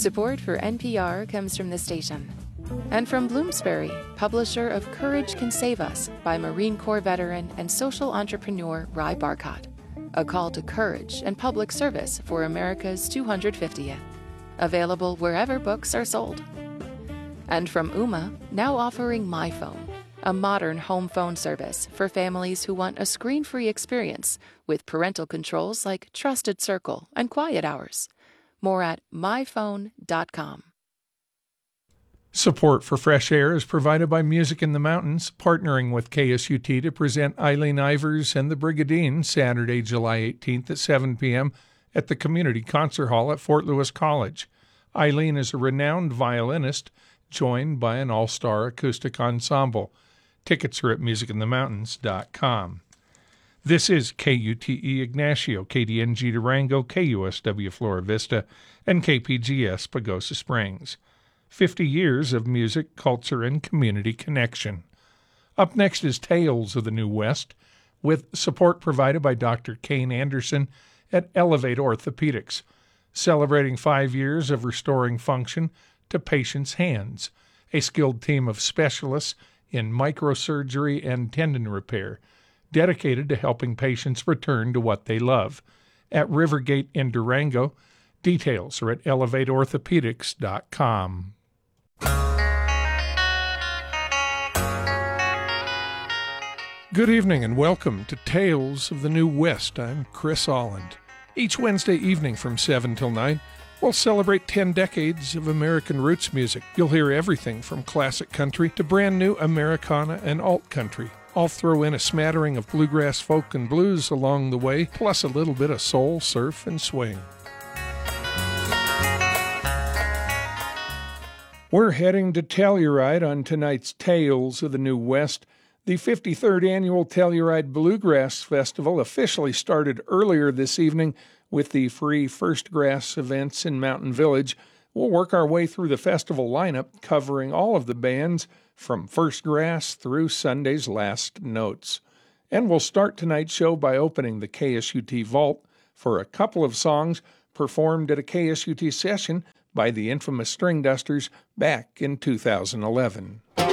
Support for NPR comes from the station and from Bloomsbury, publisher of Courage Can Save Us by Marine Corps veteran and social entrepreneur Ry Barcott. A call to courage and public service for America's 250th. Available wherever books are sold. And from Ooma, now offering MyPhone, a modern home phone service for families who want a screen-free experience with parental controls like Trusted Circle and Quiet Hours. More at myphone.com. Support for Fresh Air is provided by Music in the Mountains, partnering with KSUT to present Eileen Ivers and the Brigadine Saturday, July 18th at 7 p.m. at the Community Concert Hall at Fort Lewis College. Eileen is a renowned violinist, joined by an all-star acoustic ensemble. Tickets are at musicinthemountains.com. This is KUTE Ignacio, KDNG Durango, KUSW Flora Vista, and KPGS Pagosa Springs. 50 years of music, culture, and community connection. Up next is Tales of the New West, with support provided by Dr. Kane Anderson at Elevate Orthopedics, celebrating 5 years of restoring function to patients' hands, a skilled team of specialists in microsurgery and tendon repair, dedicated to helping patients return to what they love. At Rivergate in Durango, details are at elevateorthopedics.com. Good evening and welcome to Tales of the New West. I'm Chris Holland. Each Wednesday evening from 7 till 9, we'll celebrate 10 decades of American roots music. You'll hear everything from classic country to brand new Americana and alt country. I'll throw in a smattering of bluegrass, folk, and blues along the way, plus a little bit of soul, surf, and swing. We're heading to Telluride on tonight's Tales of the New West. The 53rd Annual Telluride Bluegrass Festival officially started earlier this evening with the free First Grass events in Mountain Village. We'll work our way through the festival lineup, covering all of the bands from First Grass through Sunday's Last Notes. And we'll start tonight's show by opening the KSUT Vault for a couple of songs performed at a KSUT session by the infamous String Dusters back in 2011.